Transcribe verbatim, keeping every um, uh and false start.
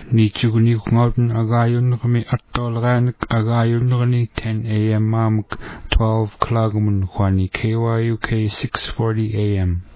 Nichuguni kungauten agayun kami attolganik agayun rani ten a m mamuk twelve klagmun kwani K Y U K six forty a m